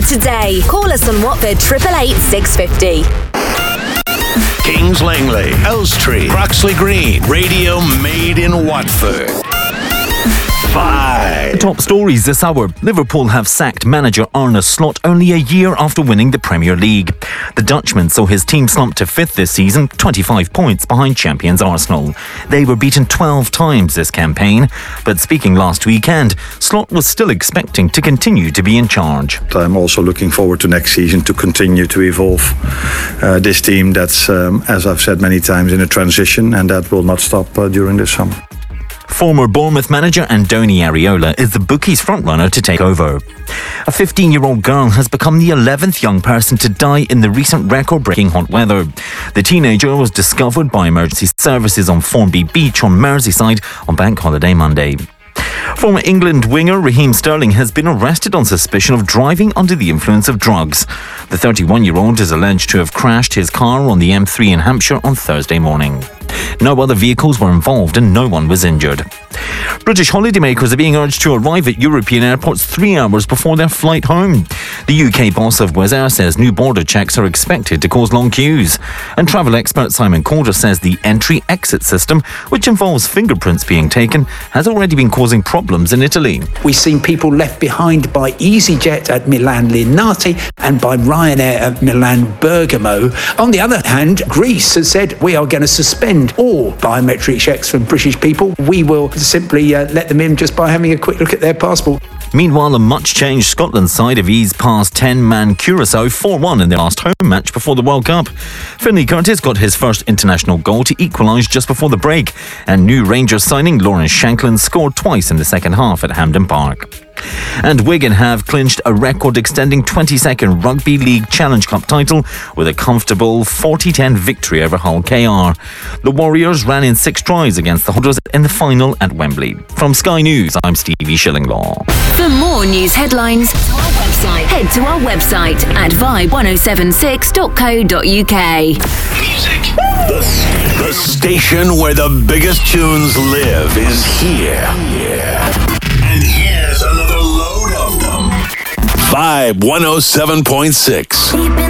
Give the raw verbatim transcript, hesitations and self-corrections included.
today. Call us on Watford triple eight six fifty. Kings Langley, Elstree, Croxley Green, radio made in Watford. Five. The top stories this hour. Liverpool have sacked manager Arne Slot only a year after winning the Premier League. The Dutchman saw his team slump to fifth this season, twenty-five points behind champions Arsenal. They were beaten twelve times this campaign, but speaking last weekend, Slot was still expecting to continue to be in charge. I'm also looking forward to next season to continue to evolve uh, this team that's, um, as I've said many times, in a transition, and that will not stop uh, during this summer. Former Bournemouth manager Andoni Areola is the bookies' frontrunner to take over. A fifteen-year-old girl has become the eleventh young person to die in the recent record-breaking hot weather. The teenager was discovered by emergency services on Formby Beach on Merseyside on Bank Holiday Monday. Former England winger Raheem Sterling has been arrested on suspicion of driving under the influence of drugs. The thirty-one-year-old is alleged to have crashed his car on the M three in Hampshire on Thursday morning. No other vehicles were involved and no one was injured. British holidaymakers are being urged to arrive at European airports three hours before their flight home. The U K boss of Wizz Air says new border checks are expected to cause long queues. And travel expert Simon Calder says the entry-exit system, which involves fingerprints being taken, has already been causing problems in Italy. We've seen people left behind by EasyJet at Milan Linate and by Ryanair at Milan Bergamo. On the other hand, Greece has said we are going to suspend all biometric checks from British people. We will simply uh, let them in just by having a quick look at their passport. Meanwhile, a much-changed Scotland side have eased past ten-man Curaçao four one in their last home match before the World Cup. Finlay Curtis got his first international goal to equalise just before the break, and new Rangers signing Lawrence Shankland scored twice in the second half at Hampden Park. And Wigan have clinched a record-extending twenty-second Rugby League Challenge Cup title with a comfortable forty ten victory over Hull K R. The Warriors ran in six tries against the Hunters in the final at Wembley. From Sky News, I'm Stevie Shillinglaw. For more news headlines, head to our website at vibe one oh seven six dot co dot uk. Music. The, the station where the biggest tunes live is here. Yeah. And here's another load of them. Vibe one oh seven point six.